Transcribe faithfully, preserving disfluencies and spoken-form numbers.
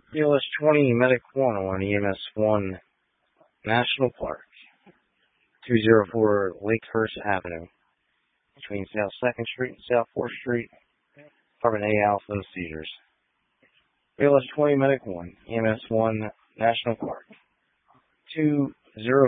B L S twenty Medic one on E M S one National Park, two oh four Lakehurst Avenue, between South second Street and South fourth Street, Apartment A Alpha, Cedars. B L S twenty Medic one, E M S one National Park, two oh